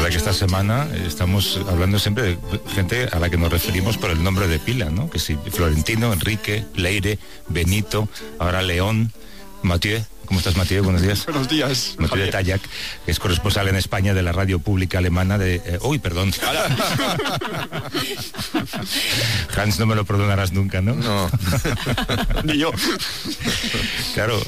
que esta semana estamos hablando siempre de gente a la que nos referimos por el nombre de pila, ¿no? Que si Florentino, Enrique, Leire, Benito, ahora León, Mathieu. ¿Cómo estás, Mathieu? Buenos días. Buenos días. Mathieu de Tallac, que es corresponsal en España de la radio pública alemana de... perdón. Hans, no me lo perdonarás nunca, ¿no? No. Ni yo. Claro.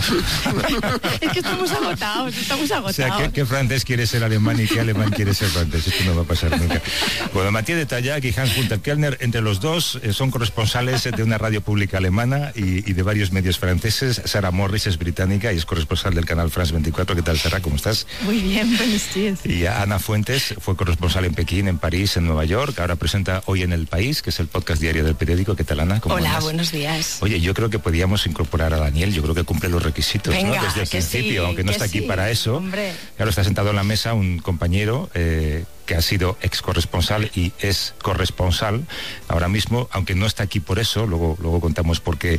Es que estamos agotados. O sea, ¿qué francés quiere ser alemán y qué alemán quiere ser francés? Esto no va a pasar nunca. Bueno, Mathieu de Tallac y Hans Günther Kellner, entre los dos, son corresponsales de una radio pública alemana y de varios medios franceses. Sarah Morris es británica y es corresponsal del canal France 24. ¿Qué tal, Sarah? ¿Cómo estás? Muy bien, buenos días. Y Ana Fuentes fue corresponsal en Pekín, en París, en Nueva York. Ahora presenta Hoy en el País, que es el podcast diario del periódico. ¿Qué tal, Ana? ¿Cómo Hola, andas? buenos días. Oye, yo creo que podíamos incorporar a Daniel. Yo creo que cumple los requisitos. Venga, ¿no? Desde el principio, sí, aunque no está aquí para eso. Hombre. Claro, está sentado en la mesa un compañero que ha sido ex corresponsal y es corresponsal ahora mismo, aunque no está aquí por eso. Luego contamos por qué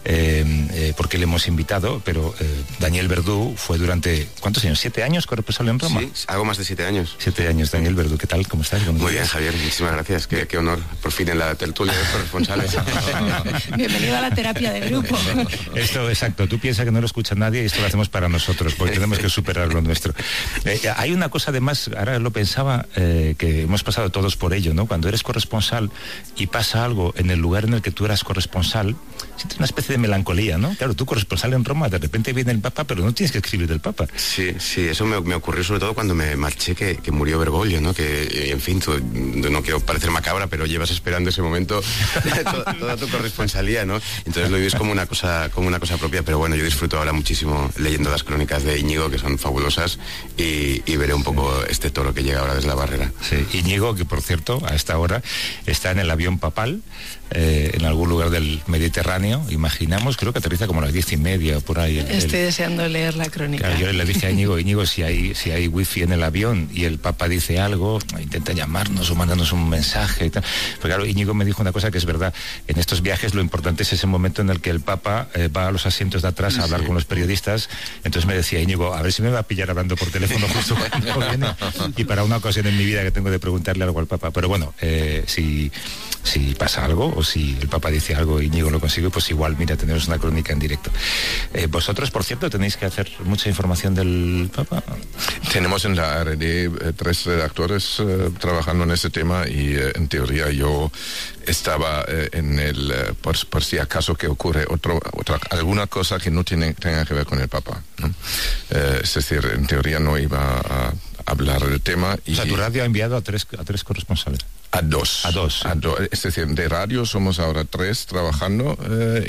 le hemos invitado, pero Daniel Verdú fue durante, ¿cuántos años? ¿7 años corresponsal en Roma? Sí, algo más de 7 años. 7 años, Daniel Verdú. ¿Qué tal? ¿Cómo estás? Muy bien, Javier, muchísimas gracias. Qué honor, por fin en la tertulia de corresponsales. Bienvenido a la terapia de grupo. Esto, exacto. Tú piensas que no lo escucha nadie y esto lo hacemos para nosotros, porque tenemos que superar lo nuestro. Hay una cosa además, ahora lo pensaba, que hemos pasado todos por ello, ¿no? Cuando eres corresponsal y pasa algo en el lugar en el que tú eras corresponsal, sientes una especie de melancolía, ¿no? Claro, tú corresponsal en Roma, de repente viene el Papa, pero no tienes que escribir del Papa. Sí, eso me ocurrió sobre todo cuando me marché, que murió Bergoglio, ¿no? Que, en fin, no quiero parecer macabra, pero llevas esperando ese momento toda tu corresponsalía, ¿no? Entonces lo vives como una cosa propia, pero bueno, yo disfruto ahora muchísimo leyendo las crónicas de Íñigo, que son fabulosas, y veré un poco este toro que llega ahora desde la barrera. Sí, Íñigo, que por cierto, a esta hora está en el avión papal, en algún lugar del Mediterráneo, imaginamos, creo que aterriza como a las 10:30 o por ahí. Estoy deseando leer la crónica. Claro, yo le dije a Íñigo, si hay wifi en el avión y el Papa dice algo, intenta llamarnos o mandarnos un mensaje y tal. Pero claro, Íñigo me dijo una cosa que es verdad, en estos viajes lo importante es ese momento en el que el Papa va a los asientos de atrás a hablar con los periodistas. Entonces me decía Íñigo, a ver si me va a pillar hablando por teléfono justo cuando viene, y para una ocasión en mi vida que tengo de preguntarle algo al Papa. Pero bueno, si pasa algo o si el Papa dice algo y Íñigo lo consigue, pues igual, mira, tenemos una crónica en directo. Vosotros, por cierto, tenéis que hacer mucha información del Papa. Tenemos en la ARD 3 redactores trabajando en ese tema y en teoría yo estaba en el por si acaso que ocurre alguna cosa que no tenga que ver con el Papa, ¿no? Es decir, en teoría no iba a hablar del tema. O sea, tu radio ha enviado a tres corresponsales. A dos. Es decir, de radio somos ahora 3 trabajando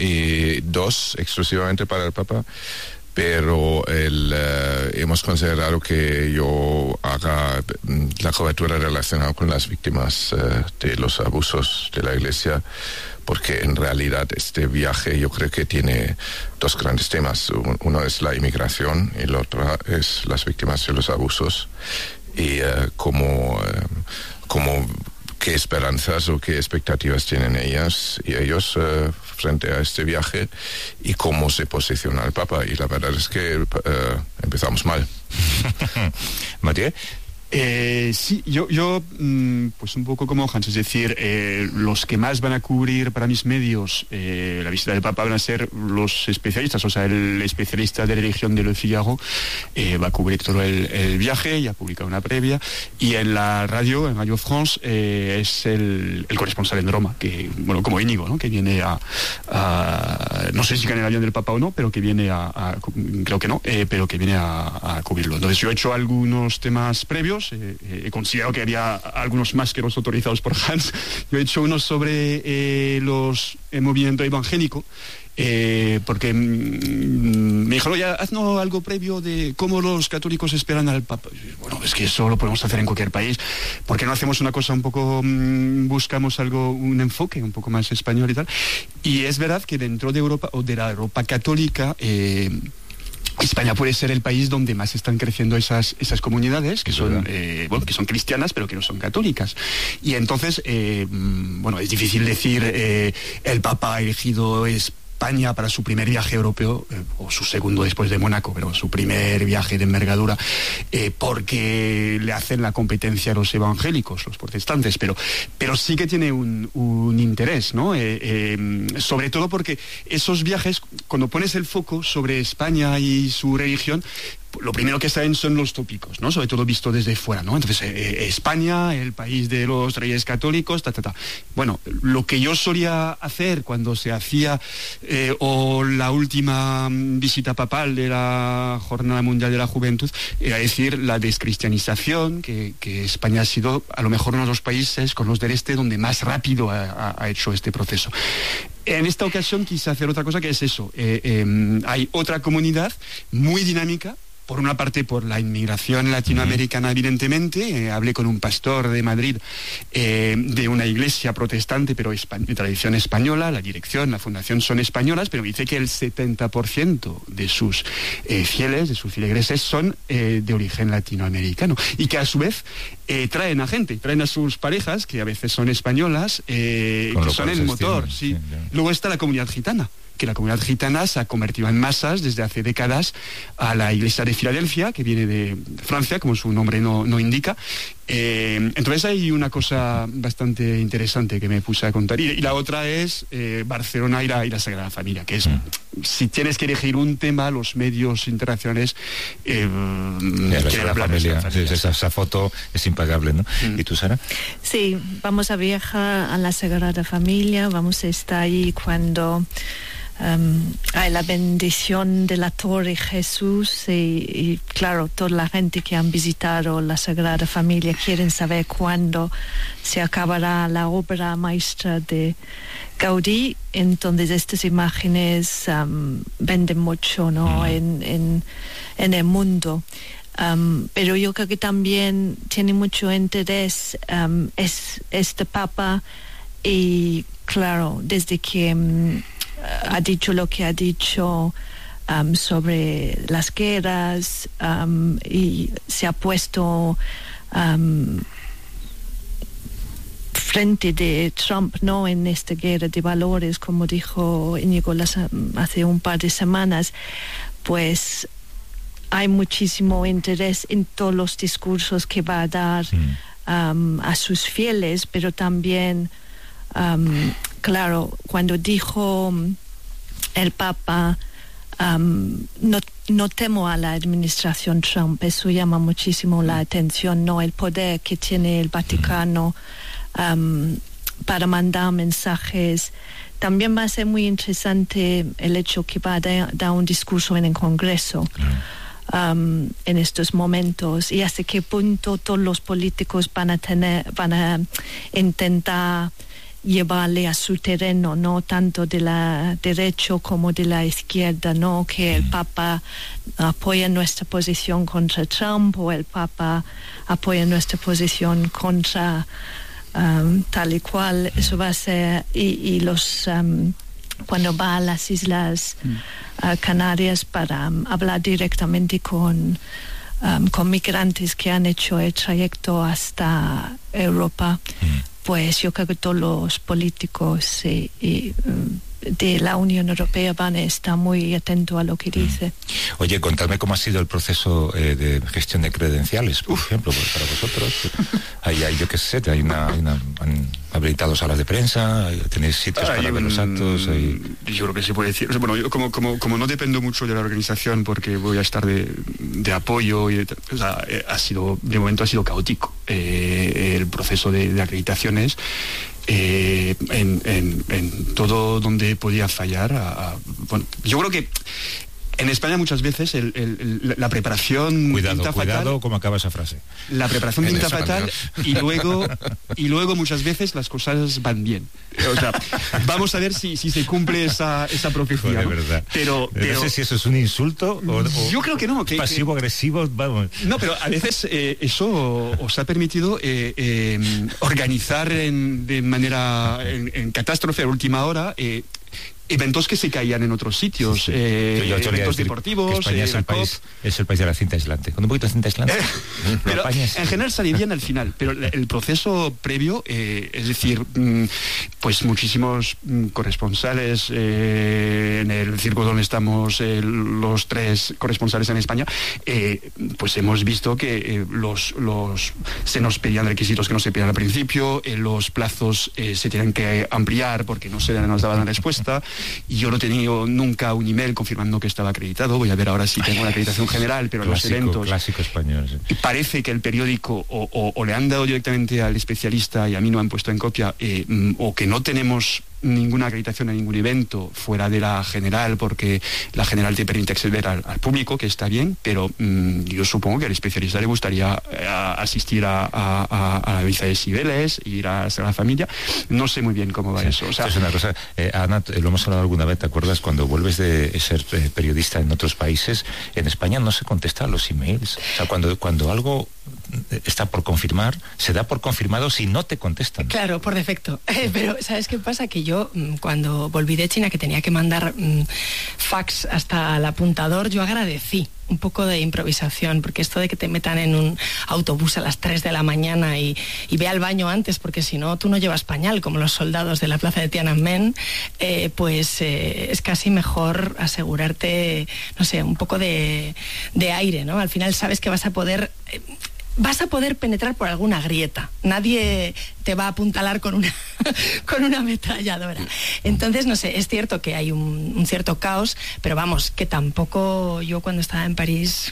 y 2 exclusivamente para el Papa. Pero hemos considerado que yo haga la cobertura relacionada con las víctimas de los abusos de la Iglesia, porque en realidad este viaje yo creo que tiene 2 grandes temas. Uno es la inmigración y el otro es las víctimas de los abusos y qué esperanzas o qué expectativas tienen ellas y ellos frente a este viaje y cómo se posiciona el Papa. Y la verdad es que empezamos mal. Mathieu. Sí, yo pues un poco como Hans, es decir, los que más van a cubrir para mis medios la visita del Papa van a ser los especialistas, o sea, el especialista de religión de Le Figaro va a cubrir todo el viaje, ya ha publicado una previa, y en la radio, en Radio France, es el corresponsal en Roma, que, bueno, como Íñigo, ¿no? Que viene no sé si gana el avión del Papa o no, pero que viene creo que no, pero que viene a cubrirlo. Entonces yo he hecho algunos temas previos. He considerado que había algunos más que los autorizados por Hans. Yo he hecho uno sobre el movimiento evangélico, porque me dijeron, ya, haznos algo previo de cómo los católicos esperan al Papa. Bueno, es que eso lo podemos hacer en cualquier país. ¿Por qué no hacemos una cosa un poco, buscamos un enfoque un poco más español y tal? Y es verdad que dentro de Europa, o de la Europa católica, España puede ser el país donde más están creciendo esas comunidades que son que son cristianas pero que no son católicas, y entonces es difícil decir el Papa ha elegido España para su primer viaje europeo, o su segundo después de Mónaco, pero su primer viaje de envergadura, porque le hacen la competencia a los evangélicos, los protestantes, pero sí que tiene un interés, ¿no? Sobre todo porque esos viajes, cuando pones el foco sobre España y su religión, lo primero que salen son los tópicos, ¿no? Sobre todo visto desde fuera, ¿no? Entonces, España, el país de los reyes católicos, Bueno, lo que yo solía hacer cuando se hacía o la última visita papal de la Jornada Mundial de la Juventud, era decir, la descristianización, que España ha sido a lo mejor uno de los países con los del este donde más rápido ha hecho este proceso. En esta ocasión quise hacer otra cosa, que es eso. Hay otra comunidad muy dinámica, por una parte por la inmigración latinoamericana, evidentemente. Hablé con un pastor de Madrid, de una iglesia protestante, pero de tradición española. La dirección, la fundación son españolas, pero me dice que el 70% de sus fieles, de sus feligreses, son de origen latinoamericano. Y que a su vez traen a gente, traen a sus parejas, que a veces son españolas, que son el motor. Sí. Luego está la comunidad gitana, que la comunidad gitana se ha convertido en masas desde hace décadas a la iglesia de Filadelfia, que viene de Francia, como su nombre no indica. Entonces hay una cosa bastante interesante que me puse a contar. Y la otra es Barcelona y la Sagrada Familia, que es, si tienes que elegir un tema, los medios internacionales la familia. Esa foto es impagable, ¿no? ¿Y tú, Sara? Sí, vamos a viajar a la Sagrada Familia, vamos a estar ahí cuando hay la bendición de la Torre Jesús y claro, toda la gente que han visitado la Sagrada Familia quieren saber cuándo se acabará la obra maestra de Gaudí. Entonces estas imágenes venden mucho, ¿no? en el mundo. Pero yo creo que también tiene mucho interés es este Papa, y claro, desde que ha dicho lo que ha dicho sobre las guerras, y se ha puesto frente de Trump, ¿no? En esta guerra de valores, como dijo Íñigo hace un par de semanas, pues hay muchísimo interés en todos los discursos que va a dar a sus fieles, pero también claro, cuando dijo el Papa no temo a la administración Trump, eso llama muchísimo la atención, ¿no? El poder que tiene el Vaticano para mandar mensajes. También va a ser muy interesante el hecho que va a dar un discurso en el Congreso en estos momentos, y hasta qué punto todos los políticos van a intentar llevarle a su terreno, no tanto de la derecha como de la izquierda, no que el Papa apoya nuestra posición contra Trump, o el Papa apoya nuestra posición contra tal y cual. Eso va a ser, y los cuando va a las Islas Canarias para hablar directamente con migrantes que han hecho el trayecto hasta Europa, pues yo creo que todos los políticos de la Unión Europea van a estar muy atentos a lo que dice. Oye, contadme cómo ha sido el proceso de gestión de credenciales, por ejemplo, para vosotros. Hay yo qué sé, han habilitado salas de prensa, tenéis sitios para ver los actos. Yo creo que se puede decir. Bueno, yo como no dependo mucho de la organización, porque voy a estar de apoyo, de momento ha sido caótico el proceso de acreditaciones. En todo donde podía fallar. Bueno, yo creo que en España muchas veces la preparación pinta fatal, como acaba esa frase. La preparación pinta fatal y luego muchas veces las cosas van bien. O sea, vamos a ver si se cumple esa profecía, ¿no? Verdad. Pero no sé si eso es un insulto o yo creo que no. Pasivo-agresivo, vamos. No, pero a veces eso os ha permitido organizar de manera en catástrofe a última hora eventos que se caían en otros sitios, eventos deportivos. España es el país de la cinta aislante. Con un poquito de cinta aislante. Pero en general salí bien al final, pero el proceso previo, es decir, pues muchísimos corresponsales en el circo donde estamos, los 3 corresponsales en España, pues hemos visto que se nos pedían requisitos que no se pedían al principio, los plazos se tienen que ampliar porque no se nos daban la respuesta. Y yo no he tenido nunca un email confirmando que estaba acreditado. Voy a ver ahora si tengo la acreditación general, pero clásico, los eventos... Clásico español, sí. Parece que el periódico o le han dado directamente al especialista y a mí no han puesto en copia, o que no tenemos ninguna acreditación a ningún evento fuera de la general, porque la general te permite acceder al público, que está bien, pero yo supongo que al especialista le gustaría asistir a la misa de Cibeles, ir a la familia. No sé muy bien cómo va eso. O sea, es una cosa, Ana, lo hemos hablado alguna vez, ¿te acuerdas? Cuando vuelves de ser periodista en otros países, en España no se contestan los emails. O sea, cuando algo está por confirmar, se da por confirmado si no te contestan. Claro, por defecto. Pero ¿sabes qué pasa? Que yo, cuando volví de China, que tenía que mandar fax hasta el apuntador, yo agradecí un poco de improvisación, porque esto de que te metan en un autobús a las 3 de la mañana y ve al baño antes, porque si no, tú no llevas pañal, como los soldados de la plaza de Tiananmen, pues es casi mejor asegurarte, no sé, un poco de aire, ¿no? Al final sabes que vas a poder penetrar por alguna grieta. Nadie te va a apuntalar con una ametralladora. Entonces, no sé, es cierto que hay un cierto caos, pero vamos, que tampoco yo cuando estaba en París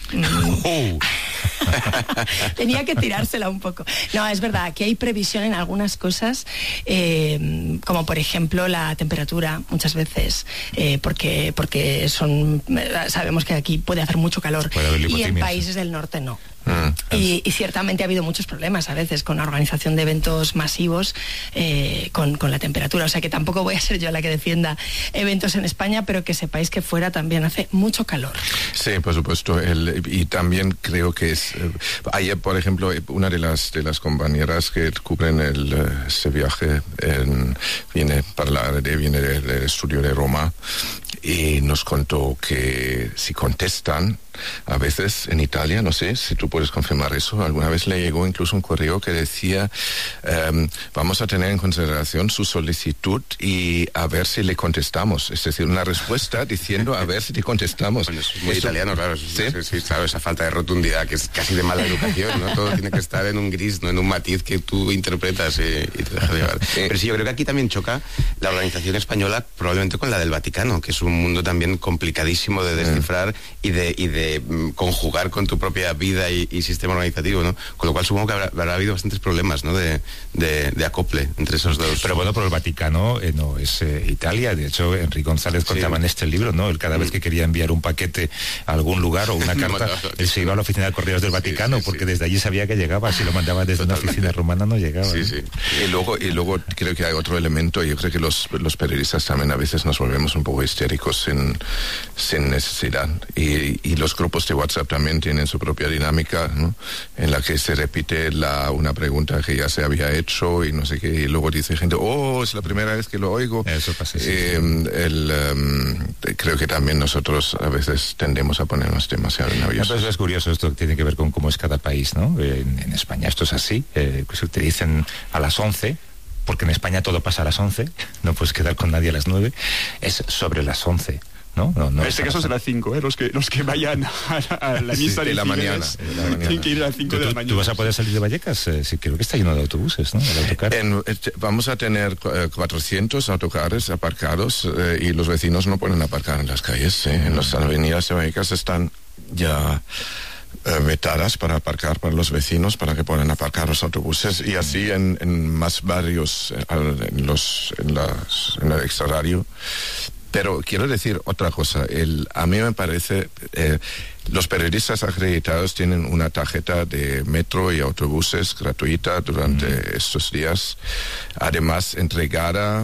tenía que tirársela un poco. No, es verdad, que hay previsión en algunas cosas, como por ejemplo la temperatura, muchas veces, porque sabemos que aquí puede hacer mucho calor y en países del norte no. Y ciertamente ha habido muchos problemas a veces con la organización de eventos masivos con la temperatura, o sea que tampoco voy a ser yo la que defienda eventos en España, pero que sepáis que fuera también hace mucho calor. Sí, por supuesto, y también creo que es ayer, por ejemplo, una de las compañeras que cubren ese viaje viene del estudio de Roma y nos contó que si contestan a veces en Italia, no sé si tú puedes confirmar eso, alguna vez le llegó incluso un correo que decía vamos a tener en consideración su solicitud y a ver si le contestamos, es decir, una respuesta diciendo a ver si te contestamos. Bueno, es muy italiano, claro. Sí, claro, esa falta de rotundidad que es casi de mala educación, ¿no? Todo tiene que estar en un gris, no en un matiz que tú interpretas y te dejas llevar. Pero sí, yo creo que aquí también choca la organización española probablemente con la del Vaticano, que es un mundo también complicadísimo de descifrar y de conjugar con tu propia vida y sistema organizativo, ¿no? Con lo cual supongo que habrá habido bastantes problemas, ¿no? De acople entre esos dos. Pero bueno, pero el Vaticano no es Italia. De hecho, Enrique González contaba en este libro, ¿no? Él cada vez que quería enviar un paquete a algún lugar o una carta, él se iba a la oficina de correos del Vaticano, porque desde allí sabía que llegaba. Si lo mandaba desde una oficina romana no llegaba. Sí, sí. Y luego creo que hay otro elemento. Yo creo que los periodistas también a veces nos volvemos un poco histéricos sin necesidad. Y los grupos de WhatsApp también tienen su propia dinámica, ¿no? En la que se repite una pregunta que ya se había hecho y no sé qué, y luego dice gente, es la primera vez que lo oigo. Eso pasa, sí. Creo que también nosotros a veces tendemos a ponernos demasiado nerviosos. Entonces es curioso, esto tiene que ver con cómo es cada país, ¿no? En España esto es así, te dicen a las 11, porque en España todo pasa a las 11, no puedes quedar con nadie a las 9, es sobre las 11. No, en este caso será 5, los que vayan a la misa de la mañana. Tienen que ir a las 5 de la mañana. ¿Tú vas a poder salir de Vallecas? Sí, creo que está lleno de autobuses, ¿no? El autocar. Vamos a tener 400 autocares aparcados y los vecinos no pueden aparcar en las calles. En las avenidas de Vallecas están ya vetadas para aparcar para los vecinos, para que puedan aparcar los autobuses, y así en más barrios en el extrarradio. Pero quiero decir otra cosa. A mí me parece, los periodistas acreditados tienen una tarjeta de metro y autobuses gratuita durante estos días, además entregada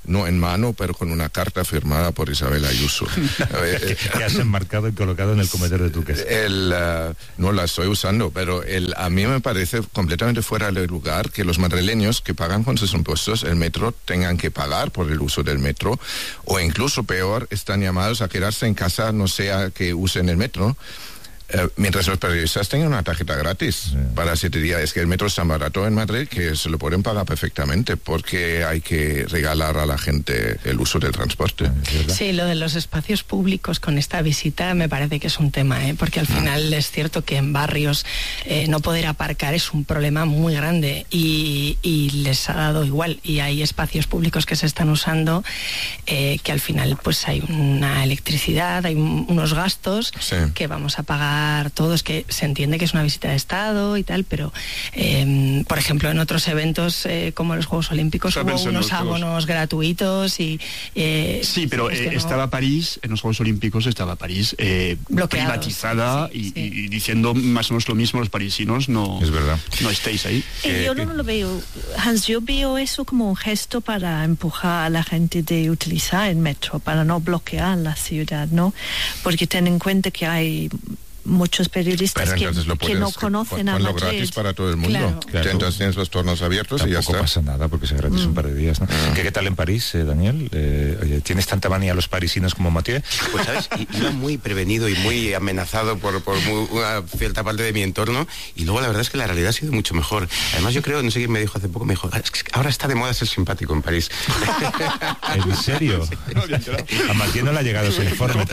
no en mano, pero con una carta firmada por Isabel Ayuso. que has enmarcado y colocado en el comedor de tu casa. No la estoy usando, pero a mí me parece completamente fuera de lugar que los madrileños que pagan con sus impuestos el metro tengan que pagar por el uso del metro, o incluso peor, están llamados a quedarse en casa, no sea que usen el metro, mientras los periodistas tengan una tarjeta gratis para 7 días. Es que el metro es tan barato en Madrid que se lo pueden pagar perfectamente, porque hay que regalar a la gente el uso del transporte. Sí, lo de los espacios públicos con esta visita me parece que es un tema, porque al final es cierto que en barrios no poder aparcar es un problema muy grande y les ha dado igual, y hay espacios públicos que se están usando que al final pues hay una electricidad, hay unos gastos que vamos a pagar todos, que se entiende que es una visita de Estado y tal, pero por ejemplo en otros eventos como los Juegos Olímpicos hubo unos abonos gratuitos y sí, pero estaba París, en los Juegos Olímpicos estaba París privatizada y diciendo más o menos lo mismo los parisinos, no es verdad, no estéis ahí. Yo no lo veo, Hans, yo veo eso como un gesto para empujar a la gente de utilizar el metro, para no bloquear la ciudad, ¿no? Porque ten en cuenta que hay muchos periodistas que no conocen a Madrid. Gratis para todo el mundo. Claro. Entonces tienes los tornos abiertos. Tampoco y ya está. Pasa nada porque se gratis un par de días, ¿no? ¿Qué tal en París, Daniel? ¿Tienes tanta manía a los parisinos como Mathieu? Pues sabes, iba muy prevenido y muy amenazado por una cierta parte de mi entorno, y luego la verdad es que la realidad ha sido mucho mejor. Además yo creo, no sé quién me dijo hace poco, me dijo, ahora está de moda ser simpático en París. ¿En serio? A Mathieu no le ha llegado ese informe.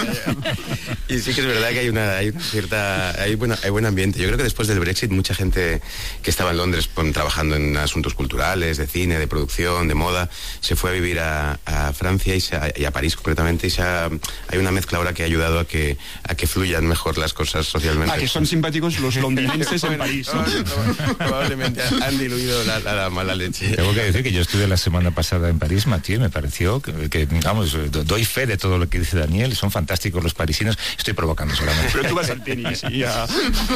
Y sí que es verdad que hay buen ambiente. Yo creo que después del Brexit mucha gente que estaba en Londres trabajando en asuntos culturales, de cine, de producción, de moda, se fue a vivir a Francia y a París concretamente, y hay una mezcla ahora que ha ayudado a que fluyan mejor las cosas socialmente. Que son simpáticos los londinenses en París. Probablemente han diluido la mala leche. Tengo que decir que yo estuve la semana pasada en París, Mathieu, me pareció que vamos, doy fe de todo lo que dice Daniel, son fantásticos los parisinos, estoy provocando solamente. Pero tú vas al tenis y ya...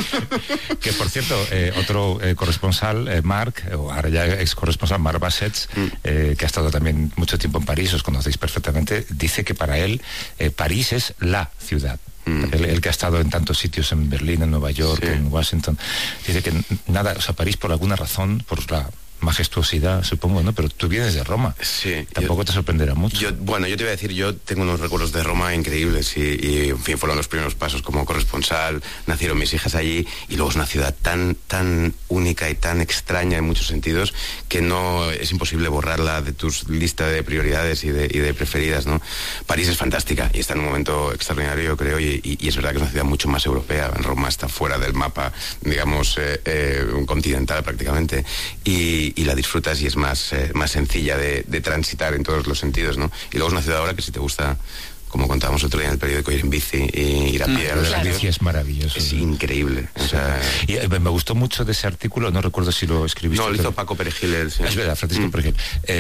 Que por cierto, otro corresponsal, Marc, o ahora ya ex corresponsal, Marc Bassets, que ha estado también mucho tiempo en París, os conocéis perfectamente, dice que para él París es la ciudad. Él que ha estado en tantos sitios, en Berlín, en Nueva York, en Washington, dice que nada, o sea, París por alguna razón, por la majestuosidad, supongo, ¿no? Pero tú vienes de Roma. Sí. Tampoco te sorprenderá mucho. Yo te iba a decir, yo tengo unos recuerdos de Roma increíbles y en fin, fueron los primeros pasos como corresponsal, nacieron mis hijas allí, y luego es una ciudad tan única y tan extraña en muchos sentidos que no es imposible borrarla de tus listas de prioridades y de preferidas, ¿no? París es fantástica y está en un momento extraordinario, yo creo, y es verdad que es una ciudad mucho más europea. En Roma está fuera del mapa, digamos, continental prácticamente, y la disfrutas y es más sencilla de transitar en todos los sentidos, ¿no? Y luego es una ciudad ahora que si te gusta, como contábamos otro día en el periódico, ir en bici y ir a pie. La bici es maravilloso. Es increíble. O sea, y me gustó mucho de ese artículo, no recuerdo si lo escribiste. No, lo hizo Paco Perejil. Es verdad, Francisco Perejil.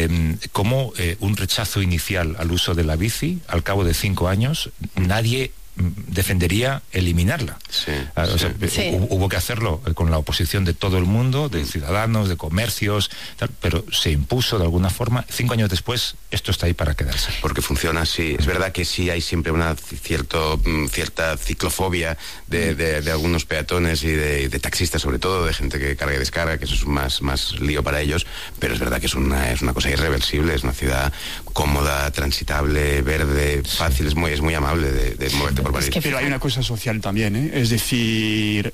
Cómo un rechazo inicial al uso de la bici, al cabo de 5 años, nadie defendería eliminarla. Hubo que hacerlo con la oposición de todo el mundo, de ciudadanos, de comercios, tal, pero se impuso de alguna forma. 5 años después, esto está ahí para quedarse. Porque funciona así. Es verdad que sí hay siempre una cierta ciclofobia de algunos peatones y de taxistas, sobre todo, de gente que carga y descarga, que eso es más lío para ellos, pero es verdad que es una cosa irreversible, es una ciudad cómoda, transitable, verde, fácil, es muy amable de moverte por París. Pero hay una cosa social también, es decir,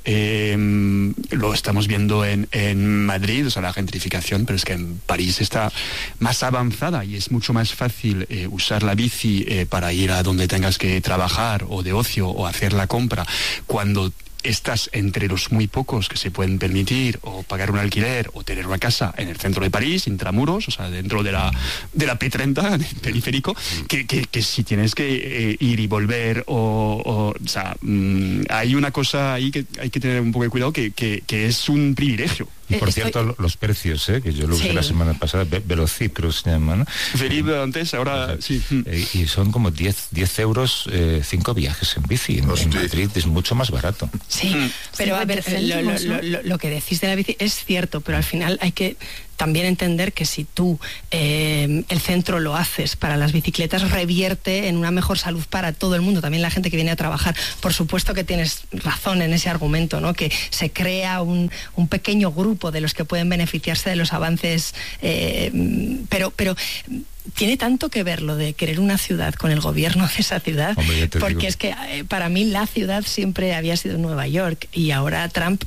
lo estamos viendo en Madrid, o sea, la gentrificación, pero es que en París está más avanzada y es mucho más fácil usar la bici para ir a donde tengas que trabajar o de ocio o hacer la compra, cuando estás entre los muy pocos que se pueden permitir o pagar un alquiler o tener una casa en el centro de París, intramuros, o sea, dentro de la P30, periférico, que si tienes que ir y volver o sea, hay una cosa ahí que hay que tener un poco de cuidado, que es un privilegio. Y por cierto, los precios, que yo lo usé la semana pasada, Velocip creo que se llama, ¿no? Velib antes, ahora sí. Y son como 10 euros 5 viajes en bici. En Madrid es mucho más barato. Sí, pero a ver, lo que decís de la bici es cierto, pero al final hay que también entender que si tú el centro lo haces para las bicicletas, revierte en una mejor salud para todo el mundo, también la gente que viene a trabajar. Por supuesto que tienes razón en ese argumento, ¿no? Que se crea un pequeño grupo de los que pueden beneficiarse de los avances, pero tiene tanto que ver lo de querer una ciudad con el gobierno de esa ciudad. Hombre, porque es que para mí la ciudad siempre había sido Nueva York, y ahora Trump,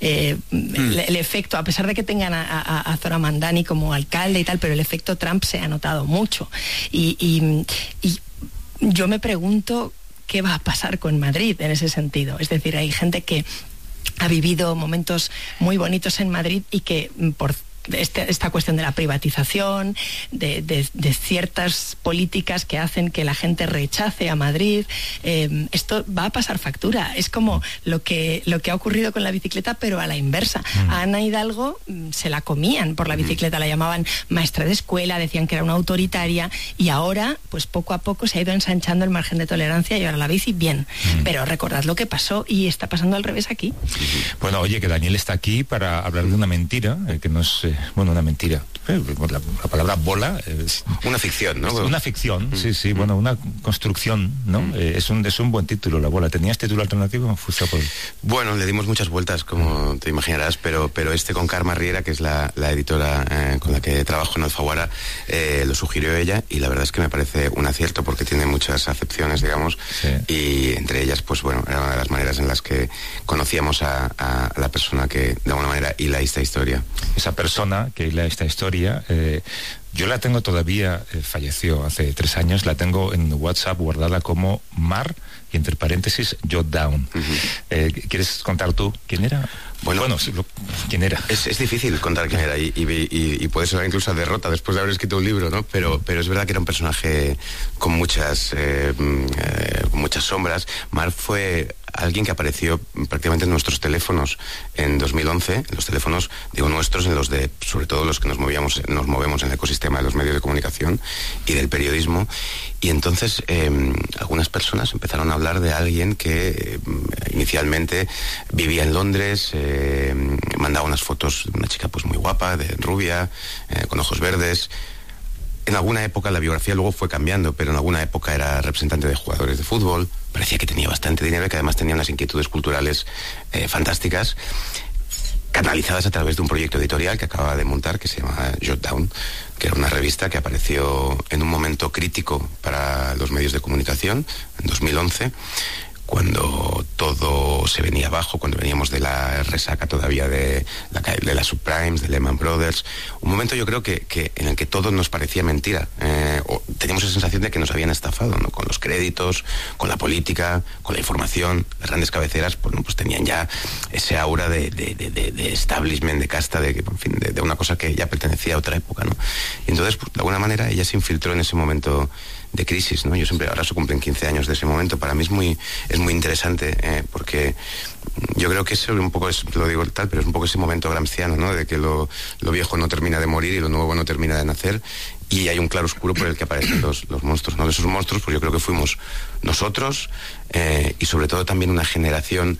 el efecto, a pesar de que tengan a Zohran Mamdani como alcalde y tal, pero el efecto Trump se ha notado mucho. Y yo me pregunto qué va a pasar con Madrid en ese sentido. Es decir, hay gente que ha vivido momentos muy bonitos en Madrid y que por esta cuestión de la privatización, de ciertas políticas que hacen que la gente rechace a Madrid, esto va a pasar factura. Es como lo que ha ocurrido con la bicicleta, pero a la inversa. A Ana Hidalgo se la comían por la bicicleta, la llamaban maestra de escuela, decían que era una autoritaria, y ahora, pues poco a poco se ha ido ensanchando el margen de tolerancia, y ahora la bici bien. Pero recordad lo que pasó, y está pasando al revés aquí. Bueno, oye, que Daniel está aquí para hablar de una mentira, que no es... una mentira. La palabra bola... una ficción, ¿no? Una ficción, sí, bueno, una construcción, ¿no? Es un buen título, la bola. ¿Tenías título alternativo? Bueno, le dimos muchas vueltas, como te imaginarás, pero este con Carme Riera, que es la editora con la que trabajo en Alfaguara, lo sugirió ella, y la verdad es que me parece un acierto, porque tiene muchas acepciones, digamos, y entre ellas, pues bueno, era una de las maneras en las que conocíamos a la persona que, de alguna manera, hila esta historia. Esa persona que hila esta historia, yo la tengo todavía, falleció hace 3 años, la tengo en WhatsApp guardada como Mar, y entre paréntesis, Jot Down. ¿Quieres contar tú quién era? Bueno, ¿quién era? Es difícil contar quién era, y puede ser incluso a derrota después de haber escrito un libro, ¿no? Pero es verdad que era un personaje con muchas sombras. Mar fue alguien que apareció prácticamente en nuestros teléfonos en 2011, en los teléfonos, digo nuestros, en los de, sobre todo los que nos movemos en el ecosistema de los medios de comunicación y del periodismo, y entonces algunas personas empezaron a hablar de alguien que inicialmente vivía en Londres, mandaba unas fotos de una chica pues muy guapa, de rubia, con ojos verdes. En alguna época la biografía luego fue cambiando, pero en alguna época era representante de jugadores de fútbol, parecía que tenía bastante dinero y que además tenía unas inquietudes culturales fantásticas, canalizadas a través de un proyecto editorial que acababa de montar, que se llama Jot Down, que era una revista que apareció en un momento crítico para los medios de comunicación, en 2011, cuando todo se venía abajo, cuando veníamos de la resaca todavía de las subprimes, de Lehman Brothers, un momento yo creo que en el que todo nos parecía mentira, o teníamos la sensación de que nos habían estafado, ¿no? Con los créditos, con la política, con la información. Las grandes cabeceras pues tenían ya ese aura de establishment, de casta, de una cosa que ya pertenecía a otra época, ¿no? Y entonces, pues, de alguna manera, ella se infiltró en ese momento de crisis, ¿no? Yo siempre, ahora se cumplen 15 años de ese momento. Para mí es muy interesante, porque yo creo que eso un poco es, lo digo tal, pero es un poco ese momento gramsciano, ¿no? De que lo viejo no termina de morir y lo nuevo no termina de nacer, y hay un claro oscuro por el que aparecen los monstruos, ¿no? De esos monstruos, pues yo creo que fuimos nosotros, y sobre todo también una generación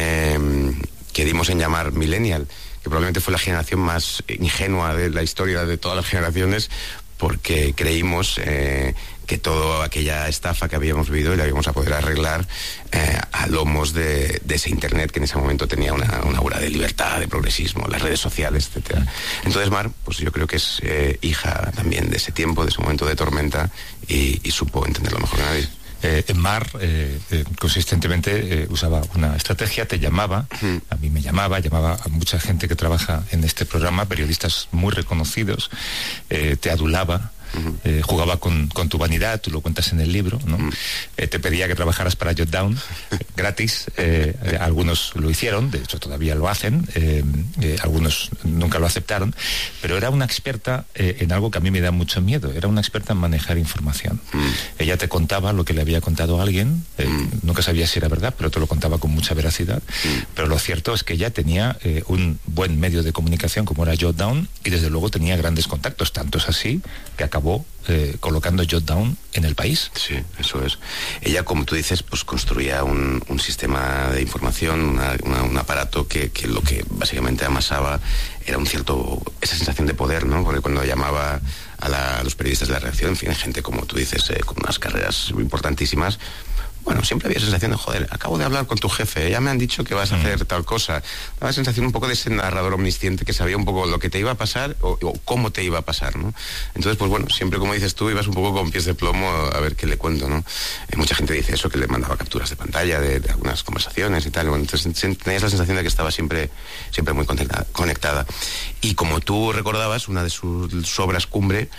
que dimos en llamar millennial, que probablemente fue la generación más ingenua de la historia de todas las generaciones, porque creímos que toda aquella estafa que habíamos vivido la íbamos a poder arreglar a lomos de ese Internet que en ese momento tenía una aura de libertad, de progresismo, las redes sociales, etcétera. Entonces Mar, pues yo creo que es hija también de ese tiempo, de ese momento de tormenta, y supo entenderlo mejor que nadie. Mar consistentemente usaba una estrategia, te llamaba, a mí me llamaba a mucha gente que trabaja en este programa, periodistas muy reconocidos, te adulaba, jugaba con tu vanidad, tú lo cuentas en el libro, ¿no? Te pedía que trabajaras para Jot Down gratis, algunos lo hicieron, de hecho todavía lo hacen, algunos nunca lo aceptaron, pero era una experta en algo que a mí me da mucho miedo, era una experta en manejar información. Ella te contaba lo que le había contado a alguien, nunca sabía si era verdad, pero te lo contaba con mucha veracidad, pero lo cierto es que ella tenía un buen medio de comunicación como era Jot Down, y desde luego tenía grandes contactos, tanto es así que acabó acabó colocando Jotdown en El País. Sí, eso es. Ella, como tú dices, pues construía un sistema de información, un aparato que lo que básicamente amasaba era esa sensación de poder, ¿no? Porque cuando llamaba a los periodistas de la redacción, en fin, gente como tú dices, con unas carreras importantísimas, bueno, siempre había sensación de, joder, acabo de hablar con tu jefe, ya me han dicho que vas a hacer tal cosa. Daba sensación un poco de ese narrador omnisciente que sabía un poco lo que te iba a pasar o cómo te iba a pasar, ¿no? Entonces, pues bueno, siempre, como dices tú, ibas un poco con pies de plomo a ver qué le cuento, ¿no? Mucha gente dice eso, que le mandaba capturas de pantalla de algunas conversaciones y tal. Bueno, entonces tenías la sensación de que estaba siempre muy conectada. Y como tú recordabas, una de sus obras cumbre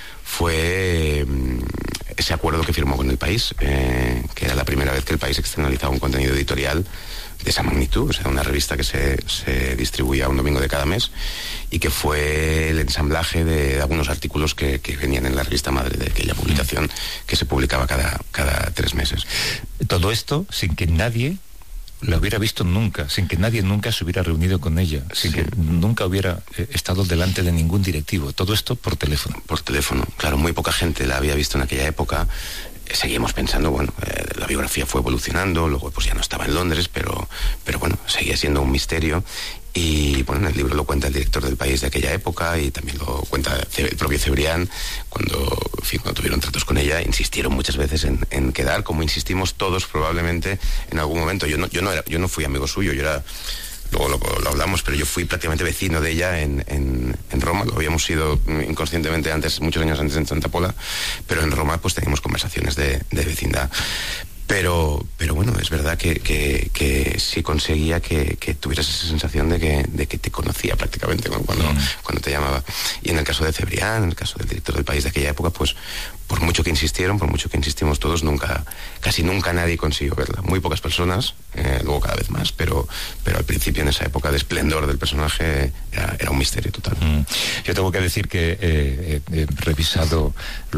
fue ese acuerdo que firmó con El País, que era la primera vez que El País externalizaba un contenido editorial de esa magnitud, o sea, una revista que se distribuía un domingo de cada mes y que fue el ensamblaje de algunos artículos que venían en la revista madre de aquella publicación que se publicaba cada 3 meses. Todo esto sin que nadie la hubiera visto nunca, sin que nadie nunca se hubiera reunido con ella, sin que nunca hubiera estado delante de ningún directivo. Todo esto por teléfono. Por teléfono, claro, muy poca gente la había visto en aquella época. Seguíamos pensando, bueno, la biografía fue evolucionando, luego pues ya no estaba en Londres, pero bueno, seguía siendo un misterio. Y bueno, en el libro lo cuenta el director del País de aquella época y también lo cuenta el propio Cebrián, cuando tuvieron tratos con ella, insistieron muchas veces en quedar, como insistimos todos probablemente en algún momento. Yo no fui amigo suyo, yo era... Luego lo hablamos, pero yo fui prácticamente vecino de ella en Roma. Lo habíamos sido inconscientemente muchos años antes en Santa Pola, pero en Roma pues teníamos conversaciones de vecindad. Pero bueno, es verdad que sí conseguía que tuvieras esa sensación de que te conocía prácticamente cuando te llamaba. Y en el caso de Cebrián, en el caso del director del País de aquella época, pues por mucho que insistieron, por mucho que insistimos todos, casi nunca nadie consiguió verla. Muy pocas personas, luego cada vez más, pero al principio, en esa época de esplendor del personaje, era un misterio total. Yo tengo que decir que he revisado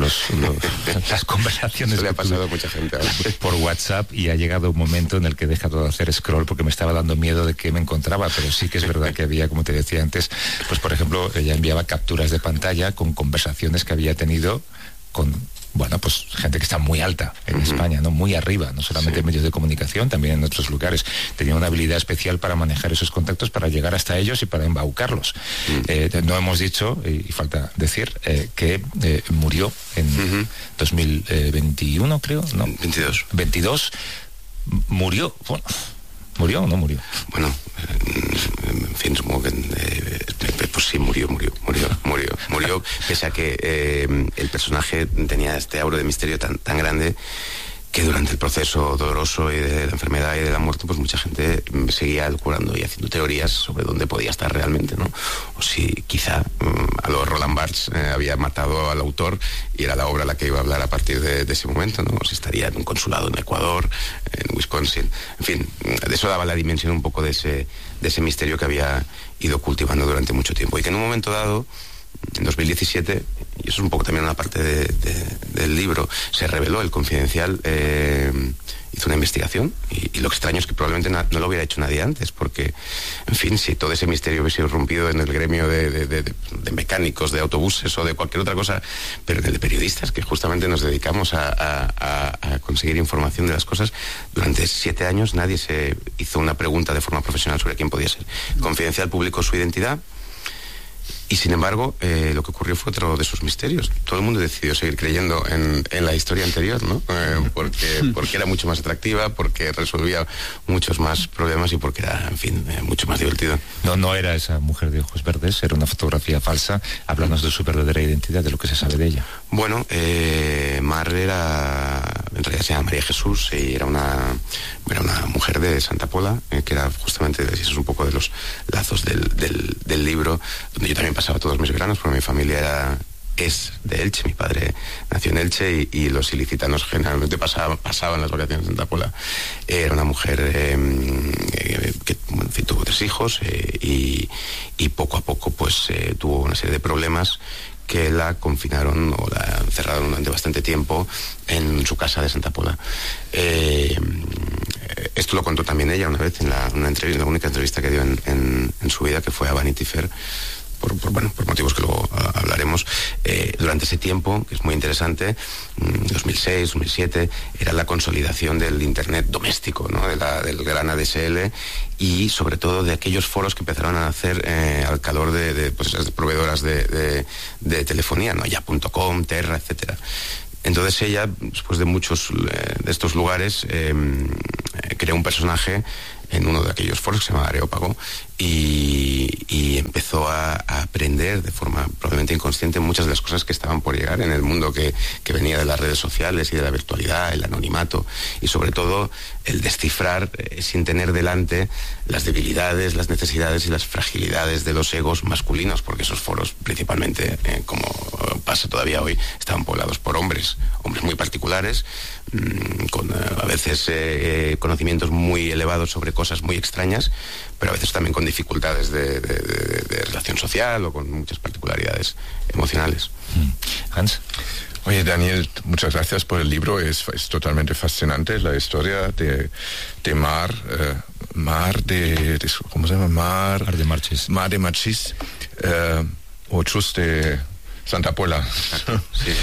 las conversaciones. Eso le ha pasado a mucha gente ahora. Por WhatsApp, y ha llegado un momento en el que he dejado de hacer scroll porque me estaba dando miedo de qué me encontraba, pero sí que es verdad que había, como te decía antes, pues por ejemplo, ella enviaba capturas de pantalla con conversaciones que había tenido con, bueno, pues gente que está muy alta en España, ¿no? Muy arriba, no solamente en medios de comunicación, también en otros lugares. Tenía una habilidad especial para manejar esos contactos, para llegar hasta ellos y para embaucarlos. No hemos dicho, y falta decir, que murió en 2021, creo, ¿no? 22. Murió, bueno, ¿murió o no murió? Bueno, en fin, supongo que pues sí, murió, pese a que el personaje tenía este aura de misterio tan grande que durante el proceso doloroso y de la enfermedad y de la muerte, pues mucha gente seguía curando y haciendo teorías sobre dónde podía estar realmente, ¿no? O si quizá a lo Roland Barthes había matado al autor y era la obra la que iba a hablar a partir de ese momento, ¿no? O si estaría en un consulado en Ecuador, en Wisconsin. En fin, de eso daba la dimensión un poco de ese misterio que había ido cultivando durante mucho tiempo y que en un momento dado, en 2017, y eso es un poco también una parte del libro, se reveló. El Confidencial hizo una investigación y lo extraño es que probablemente no lo hubiera hecho nadie antes, porque, en fin, si todo ese misterio hubiese irrumpido en el gremio de mecánicos, de autobuses o de cualquier otra cosa, pero en el de periodistas, que justamente nos dedicamos a conseguir información de las cosas, durante 7 años nadie se hizo una pregunta de forma profesional sobre quién podía ser. El Confidencial publicó su identidad. Y sin embargo, lo que ocurrió fue otro de sus misterios. Todo el mundo decidió seguir creyendo en la historia anterior, ¿no? Porque era mucho más atractiva, porque resolvía muchos más problemas y porque era, en fin, mucho más divertido. No era esa mujer de ojos verdes, era una fotografía falsa. Háblanos de su verdadera identidad, de lo que se sabe de ella. Bueno, Mar en realidad se llama María Jesús y era una mujer de Santa Pola, que era justamente, eso es un poco de los lazos del libro, donde yo también pasaba todos mis veranos, porque mi familia es de Elche, mi padre nació en Elche y los ilicitanos generalmente pasaban las vacaciones en Santa Pola. Era una mujer que en fin, tuvo 3 hijos y poco a poco pues tuvo una serie de problemas que la confinaron o la encerraron durante bastante tiempo en su casa de Santa Pola. Esto lo contó también ella una vez en la única entrevista que dio en su vida, que fue a Vanity Fair, por motivos que luego hablaremos, durante ese tiempo, que es muy interesante, 2006, 2007, era la consolidación del Internet doméstico, ¿no? Del gran ADSL, y sobre todo de aquellos foros que empezaron a nacer al calor de esas proveedoras de telefonía, ¿no? Ya.com, Terra, etcétera. Entonces ella, después de muchos de estos lugares, creó un personaje en uno de aquellos foros que se llama Areópago, y empezó a aprender de forma probablemente inconsciente muchas de las cosas que estaban por llegar en el mundo que venía de las redes sociales y de la virtualidad, el anonimato, y sobre todo el descifrar sin tener delante las debilidades, las necesidades y las fragilidades de los egos masculinos, porque esos foros principalmente, como pasa todavía hoy, estaban poblados por hombres muy particulares, con a veces conocimientos muy elevados sobre cosas muy extrañas, pero a veces también con dificultades de relación social o con muchas particularidades emocionales. Hans. Oye, Daniel, muchas gracias por el libro. Es totalmente fascinante la historia de Mar de ¿cómo se llama? Mar de Marchís. Mar de Marchís, otros de Santa Pola. Sí.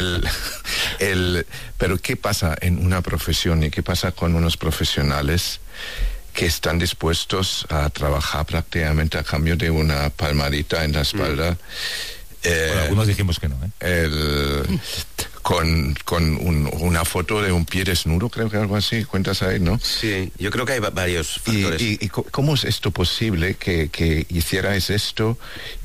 Pero ¿qué pasa en una profesión y qué pasa con unos profesionales que están dispuestos a trabajar prácticamente a cambio de una palmadita en la espalda? Bueno, algunos dijimos que no, con una foto de un pie desnudo, creo que algo así, cuentas ahí, ¿no? Sí, yo creo que hay varios factores. ¿Y cómo es esto posible que hicierais esto?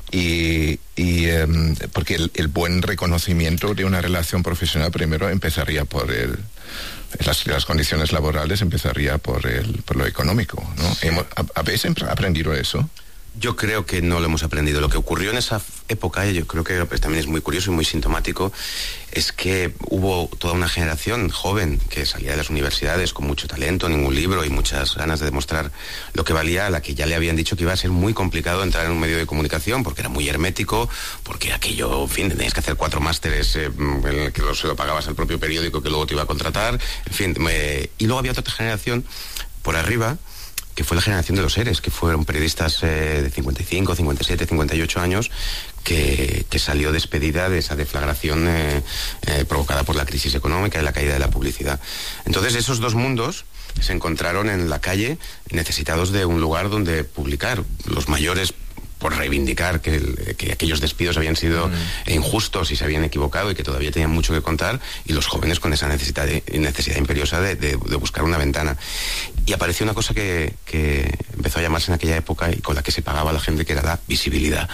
Porque el buen reconocimiento de una relación profesional primero empezaría por las condiciones laborales, empezaría por lo económico, ¿no? ¿Habéis aprendido eso? Yo creo que no lo hemos aprendido. Lo que ocurrió en esa época, y yo creo que pues, también es muy curioso y muy sintomático, es que hubo toda una generación joven que salía de las universidades con mucho talento, ningún libro y muchas ganas de demostrar lo que valía, a la que ya le habían dicho que iba a ser muy complicado entrar en un medio de comunicación porque era muy hermético, porque aquello, en fin, tenías que hacer 4 másteres en el que se lo pagabas al propio periódico que luego te iba a contratar, en fin. Y luego había otra generación por arriba, que fue la generación de los seres, que fueron periodistas de 55, 57, 58 años, que salió despedida de esa deflagración provocada por la crisis económica y la caída de la publicidad. Entonces esos dos mundos se encontraron en la calle necesitados de un lugar donde publicar. Los mayores por reivindicar que aquellos despidos habían sido injustos y se habían equivocado y que todavía tenían mucho que contar, y los jóvenes con esa necesidad imperiosa de buscar una ventana. Y apareció una cosa que empezó a llamarse en aquella época y con la que se pagaba a la gente, que era la visibilidad.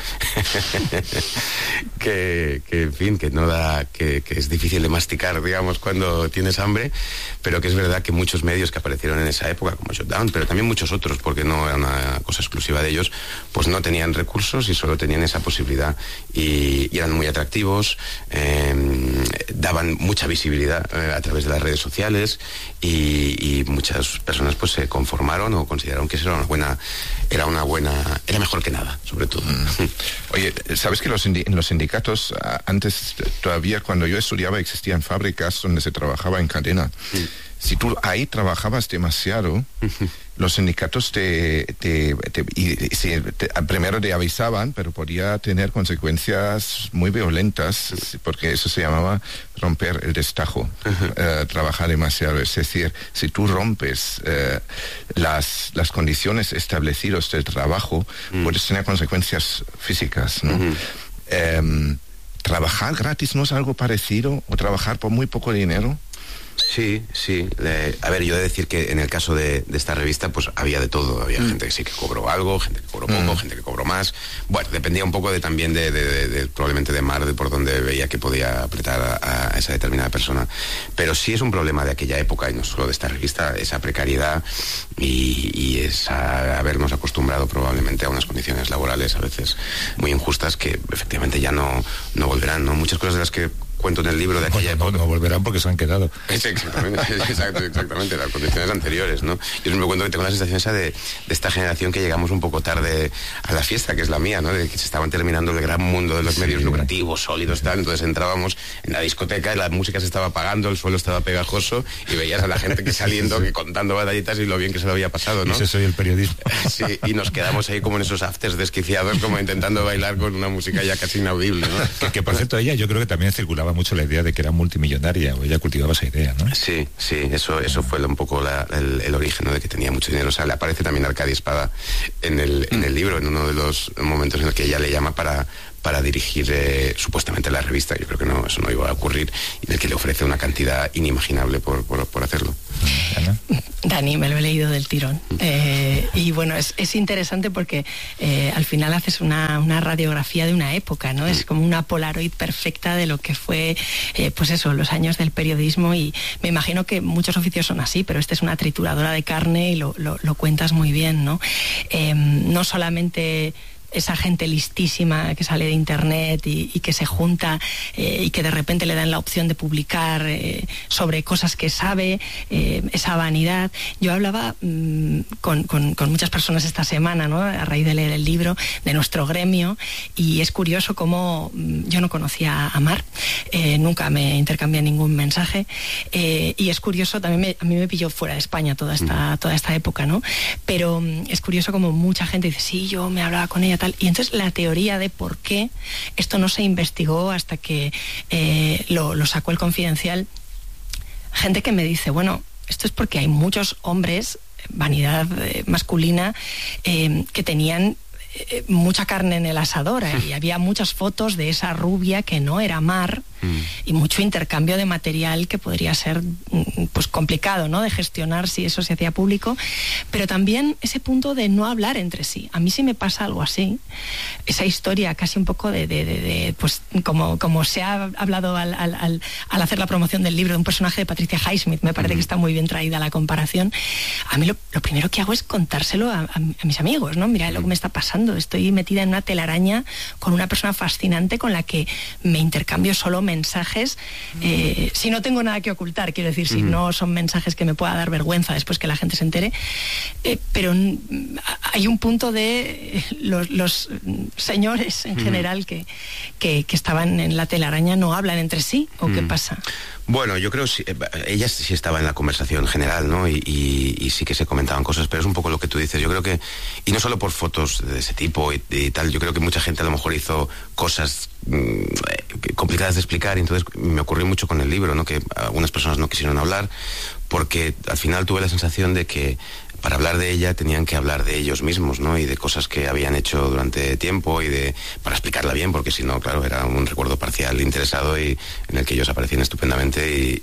En fin, que es difícil de masticar, digamos, cuando tienes hambre, pero que es verdad que muchos medios que aparecieron en esa época, como Shutdown, pero también muchos otros, porque no era una cosa exclusiva de ellos, pues no tenían recursos y solo tenían esa posibilidad, y eran muy atractivos, daban mucha visibilidad a través de las redes sociales, y muchas personas pues se conformaron o consideraron que eso era mejor que nada, sobre todo. Oye, ¿sabes que en los sindicatos, antes todavía cuando yo estudiaba, existían fábricas donde se trabajaba en cadena? Si tú ahí trabajabas demasiado, los sindicatos primero te avisaban, pero podía tener consecuencias muy violentas, porque eso se llamaba romper el destajo, trabajar demasiado. Es decir, si tú rompes las condiciones establecidas del trabajo, puedes tener consecuencias físicas, ¿no? ¿Trabajar gratis no es algo parecido? ¿O trabajar por muy poco dinero? Sí. A ver, yo he de decir que en el caso de esta revista, pues había de todo. Había gente que sí que cobró algo, gente que cobró poco, gente que cobró más. Bueno, dependía un poco también probablemente de Mar, de por donde veía que podía apretar a esa determinada persona. Pero sí es un problema de aquella época, y no solo de esta revista, esa precariedad y esa habernos acostumbrado probablemente a unas condiciones laborales a veces muy injustas que efectivamente ya no volverán, ¿no? Muchas cosas de las que cuento en el libro de aquella época. No volverán porque se han quedado. Exactamente, las condiciones anteriores, ¿no? Yo siempre cuento que tengo la sensación esa de esta generación que llegamos un poco tarde a la fiesta, que es la mía, ¿no? De que se estaban terminando el gran mundo de los medios lucrativos, sólidos, tal. Entonces entrábamos en la discoteca y la música se estaba apagando, el suelo estaba pegajoso y veías a la gente que saliendo, que contando batallitas y lo bien que se lo había pasado, ¿no? Ese soy el periodismo. Sí, y nos quedamos ahí como en esos afters desquiciados, como intentando bailar con una música ya casi inaudible, ¿no? Que por cierto, ella yo creo que también circulaba mucho la idea de que era multimillonaria, o ella cultivaba esa idea, ¿no? Sí, eso fue un poco el origen, ¿no? De que tenía mucho dinero. O sea, le aparece también Arcadia Espada en el libro, en uno de los momentos en el que ella le llama para dirigir supuestamente la revista. Yo creo que eso no iba a ocurrir, y en el que le ofrece una cantidad inimaginable por hacerlo. ¿Ana? Dani, me lo he leído del tirón. Y bueno, es interesante porque al final haces una radiografía de una época, ¿no? Es como una Polaroid perfecta de lo que fue, pues eso, los años del periodismo, y me imagino que muchos oficios son así, pero este es una trituradora de carne y lo cuentas muy bien, ¿no? No solamente esa gente listísima que sale de internet y que se junta y que de repente le dan la opción de publicar sobre cosas que sabe, esa vanidad. Yo hablaba con muchas personas esta semana, ¿no? A raíz de leer el libro, de nuestro gremio, y es curioso cómo yo no conocía a Mar, nunca me intercambié ningún mensaje, y es curioso, también a mí me pilló fuera de España toda esta época, ¿no? Pero es curioso como mucha gente dice, sí, yo me hablaba con ella, y entonces la teoría de por qué esto no se investigó hasta que lo sacó el Confidencial, gente que me dice, bueno, esto es porque hay muchos hombres, vanidad masculina, que tenían mucha carne en el asador, y había muchas fotos de esa rubia que no era Mar, y mucho intercambio de material que podría ser pues complicado, ¿no?, de gestionar si eso se hacía público, pero también ese punto de no hablar entre sí. A mí sí me pasa algo así, esa historia casi un poco de pues como se ha hablado al hacer la promoción del libro, de un personaje de Patricia Highsmith. Me parece que está muy bien traída la comparación. A mí lo primero que hago es contárselo a mis amigos, ¿no? Mira lo que me está pasando, estoy metida en una telaraña con una persona fascinante con la que me intercambio solo mensajes, si no tengo nada que ocultar, quiero decir, si no son mensajes que me pueda dar vergüenza después que la gente se entere, pero hay un punto de los señores en general que estaban en la telaraña no hablan entre sí, ¿o qué pasa? Bueno, yo creo que ella sí estaba en la conversación general, ¿no? Y sí que se comentaban cosas, pero es un poco lo que tú dices. Yo creo que, y no solo por fotos de ese tipo y tal, yo creo que mucha gente a lo mejor hizo cosas complicadas de explicar, y entonces me ocurrió mucho con el libro, ¿no? Que algunas personas no quisieron hablar, porque al final tuve la sensación de que para hablar de ella tenían que hablar de ellos mismos, ¿no? Y de cosas que habían hecho durante tiempo, para explicarla bien, porque si no, claro, era un recuerdo parcial interesado y en el que ellos aparecían estupendamente,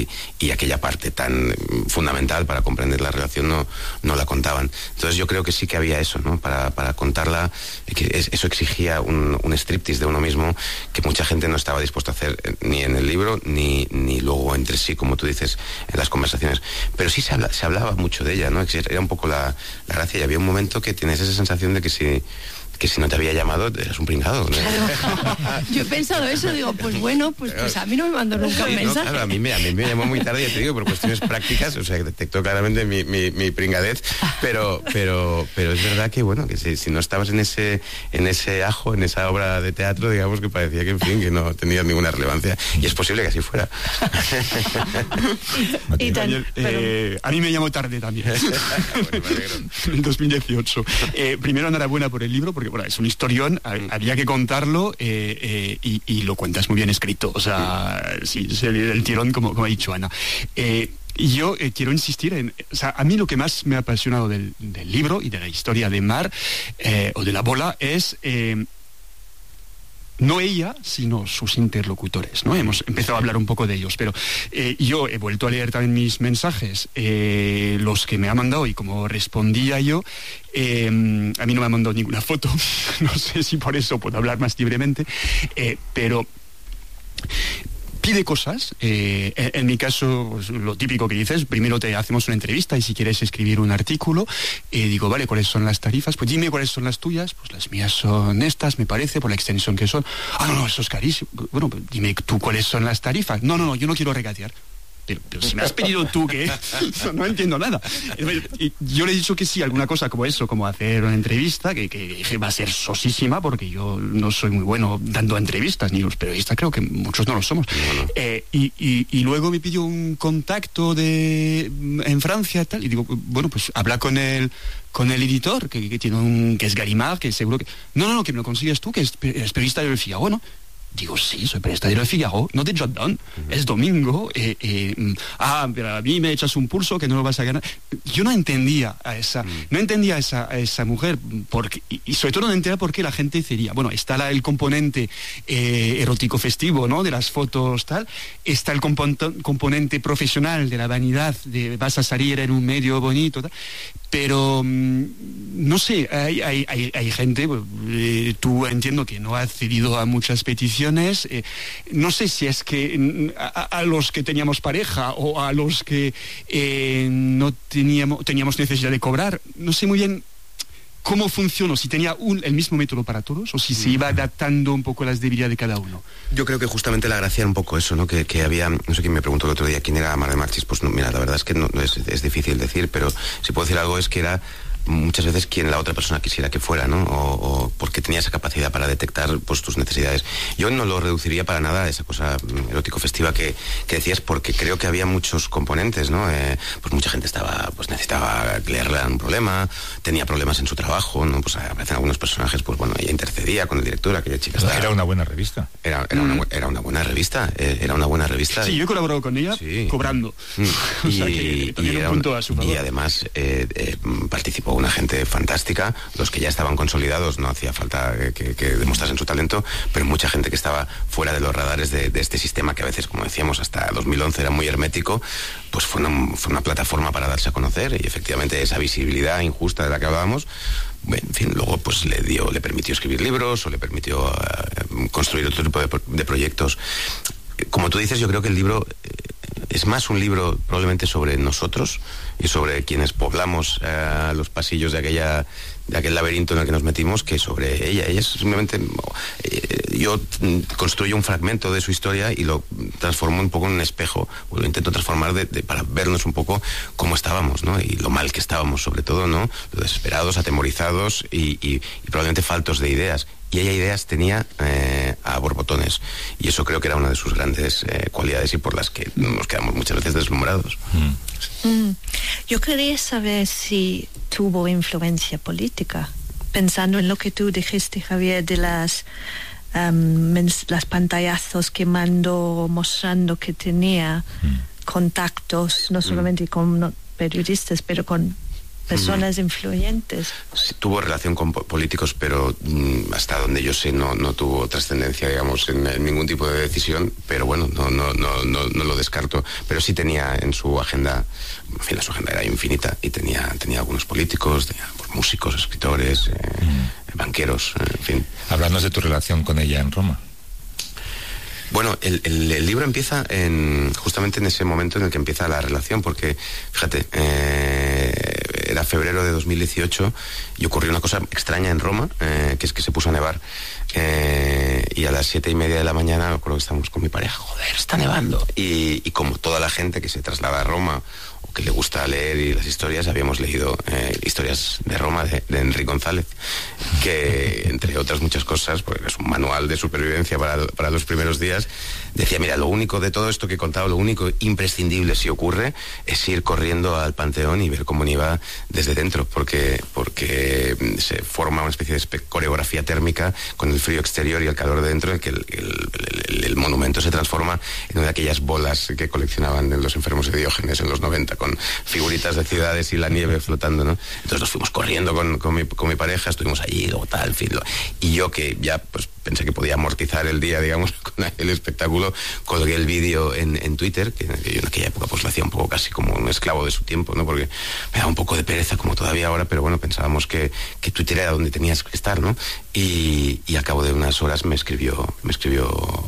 y aquella parte tan fundamental para comprender la relación no la contaban. Entonces yo creo que sí que había eso, ¿no? Para contarla, que eso exigía un striptease de uno mismo que mucha gente no estaba dispuesta a hacer, ni en el libro, ni luego entre sí, como tú dices, en las conversaciones. Pero sí se hablaba mucho de ella, ¿no? Era un poco la gracia, y había un momento que tienes esa sensación de que si no te había llamado eras un pringado, ¿no? Claro. Yo he pensado eso, digo, pues bueno, pues a mí no me mandó nunca un mensaje. No, claro, a mí me llamó muy tarde, ya te digo, por cuestiones prácticas, o sea, que detectó claramente mi pringadez, pero es verdad que, bueno, que si no estabas en ese ajo, en esa obra de teatro, digamos que parecía que, en fin, que no tenía ninguna relevancia, y es posible que así fuera. A mí me llamó tarde también. Bueno, me alegro. En 2018. Primero, enhorabuena por el libro, porque bueno, es un historión, había que contarlo, y lo cuentas muy bien escrito, o sea, sí, el tirón, como ha dicho Ana. Yo quiero insistir o sea, a mí lo que más me ha apasionado del libro y de la historia de Mar, o de la bola, es no ella, sino sus interlocutores, ¿no? Hemos empezado a hablar un poco de ellos, pero yo he vuelto a leer también mis mensajes, los que me ha mandado, y como respondía yo, a mí no me ha mandado ninguna foto, no sé si por eso puedo hablar más libremente, pero pide cosas. En mi caso, pues, lo típico que dices, primero te hacemos una entrevista y si quieres escribir un artículo, digo, vale, ¿cuáles son las tarifas? Pues dime cuáles son las tuyas. Pues las mías son estas, me parece, por la extensión que son. No, eso es carísimo. Bueno, pues dime tú cuáles son las tarifas. No, yo no quiero regatear. Pero si me has pedido tú que no entiendo nada. Y yo le he dicho que sí, alguna cosa como eso, como hacer una entrevista, que va a ser sosísima, porque yo no soy muy bueno dando entrevistas, ni los periodistas creo que muchos no lo somos. No. Y luego me pidió un contacto en Francia y tal, y digo, bueno, pues habla con el editor, que tiene que es Gallimard, que seguro que... No, que me lo consigues tú, que es periodista del Figaro, ¿no? Digo, sí, soy periodista de El Figaro, no de Jordan, es domingo, pero a mí me echas un pulso que no lo vas a ganar. Yo no entendía a esa mujer, porque, y sobre todo no entendía por qué la gente diría, bueno, está el componente erótico festivo, ¿no?, de las fotos, tal, está el componente profesional de la vanidad, de vas a salir en un medio bonito, tal, pero no sé, hay gente, tú entiendo que no ha accedido a muchas peticiones. No sé si es que a los que teníamos pareja o a los que no teníamos necesidad de cobrar, no sé muy bien cómo funcionó, si tenía el mismo método para todos o si se iba adaptando un poco a las debilidades de cada uno. Yo creo que justamente la gracia era un poco eso, ¿no? Que había, no sé quién me preguntó el otro día quién era Mar de Marchis. Pues no, mira, la verdad es que no es difícil decir, pero si puedo decir algo es que era muchas veces quien la otra persona quisiera que fuera, ¿no? O porque tenía esa capacidad para detectar, pues, tus necesidades. Yo no lo reduciría para nada a esa cosa erótico festiva que decías, porque creo que había muchos componentes, ¿no? Pues mucha gente necesitaba leerle un problema, tenía problemas en su trabajo, ¿no? Pues aparecen algunos personajes, pues bueno, ella intercedía con el director, aquella chica. Era una buena revista. Era una buena revista. Era una buena revista. Sí, yo he colaborado con ella, sí, cobrando. O sea que tenía un punto a su favor. Y además participó una gente fantástica, los que ya estaban consolidados no hacía falta que demostrasen su talento, pero mucha gente que estaba fuera de los radares de este sistema que a veces, como decíamos, hasta 2011 era muy hermético, pues fue una plataforma para darse a conocer, y efectivamente esa visibilidad injusta de la que hablábamos, en fin, luego pues le permitió escribir libros o le permitió construir otro tipo de proyectos. Como tú dices, yo creo que el libro es más un libro probablemente sobre nosotros y sobre quienes poblamos los pasillos de aquel laberinto en el que nos metimos, que sobre ella. Ella es simplemente... yo construyo un fragmento de su historia y lo transformo un poco en un espejo, o lo intento transformar para vernos un poco cómo estábamos, ¿no? Y lo mal que estábamos, sobre todo, ¿no? Lo desesperados, atemorizados y probablemente faltos de ideas. Y ella ideas tenía a borbotones, y eso creo que era una de sus grandes cualidades y por las que nos quedamos muchas veces deslumbrados. Yo quería saber si tuvo influencia política, pensando en lo que tú dijiste, Javier, de las pantallazos que mandó mostrando que tenía contactos, no solamente con periodistas, pero con personas influyentes. Sí, tuvo relación con políticos, pero hasta donde yo sé no tuvo trascendencia, digamos, en ningún tipo de decisión, pero bueno, no lo descarto. Pero sí tenía en su agenda, en fin, su agenda era infinita, y tenía algunos políticos, tenía músicos, escritores, banqueros, en fin. Háblanos de tu relación con ella en Roma. Bueno, el libro empieza justamente en ese momento en el que empieza la relación, porque, fíjate, era febrero de 2018 y ocurrió una cosa extraña en Roma, que es que se puso a nevar, y a las 7:30 de la mañana, me acuerdo que estábamos con mi pareja, joder, está nevando, y como toda la gente que se traslada a Roma o que le gusta leer y las historias, habíamos leído Historias de Roma de Enrique González, que entre otras muchas cosas, pues es un manual de supervivencia para los primeros días. Decía, mira, lo único de todo esto que he contado, lo único imprescindible si ocurre es ir corriendo al Panteón y ver cómo nieva desde dentro, porque se forma una especie de coreografía térmica con el frío exterior y el calor de dentro, en que el monumento se transforma en una de aquellas bolas que coleccionaban los enfermos de Diógenes en los 90, con figuritas de ciudades y la nieve flotando, ¿no? Entonces nos fuimos corriendo con mi pareja, estuvimos allí, luego tal, en fin, y yo, que ya pues pensé que podía amortizar el día, digamos, con el espectáculo, colgué el vídeo en Twitter, que yo en aquella época pues lo hacía un poco casi como un esclavo de su tiempo, ¿no? Porque me daba un poco de pereza, como todavía ahora, pero bueno, pensábamos que Twitter era donde tenías que estar, ¿no? Y al cabo de unas horas me escribió Mar,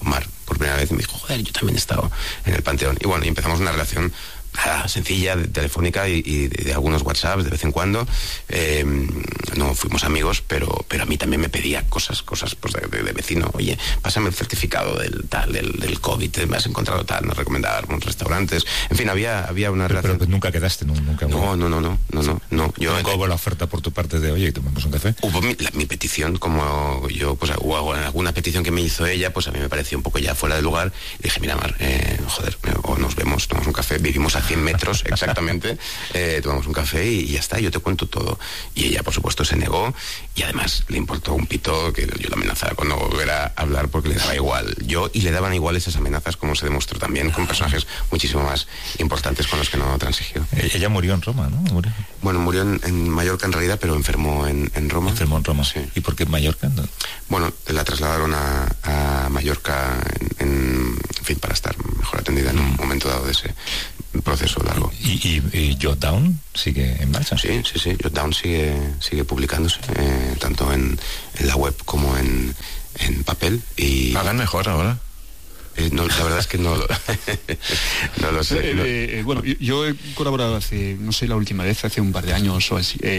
por primera vez y me dijo, joder, yo también he estado en el Panteón. Y bueno, y empezamos una relación sencilla, telefónica y de algunos WhatsApps de vez en cuando. No fuimos amigos, pero a mí también me pedía cosas pues de vecino. Oye, pásame el certificado del COVID, me has encontrado tal, nos recomendaba algunos restaurantes. En fin, había una relación. Pero nunca quedaste, nunca. No. Yo ¿Nunca hubo la oferta por tu parte de, oye, tomamos un café? Hubo mi petición, como yo, pues hubo alguna petición que me hizo ella, pues a mí me pareció un poco ya fuera de lugar. Y dije, mira, Mar, o nos vemos, tomamos un café, vivimos a 100 metros exactamente, tomamos un café y ya está, yo te cuento todo. Y ella, por supuesto, se negó y además le importó un pito que yo la amenazaba con no volver a hablar porque le daba igual yo y le daban igual esas amenazas, como se demostró también con personajes muchísimo más importantes con los que no transigió. Ella murió en Roma, ¿no? Bueno, murió en Mallorca en realidad, pero enfermó en Roma. Enfermó en Roma, sí. ¿Y por qué en Mallorca? No. Bueno, la trasladaron a Mallorca en fin, para estar mejor atendida en un momento dado de ese proceso largo. ¿Y Jot Down sigue en marcha? Sí, Jot Down sigue publicándose, tanto en la web como en papel. Y ¿pagan mejor ahora? No, la verdad es que no lo sé. Bueno, yo he colaborado hace, no sé, la última vez, hace un par de años o así.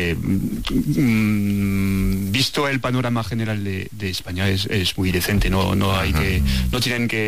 Visto el panorama general de España es muy decente, no tienen que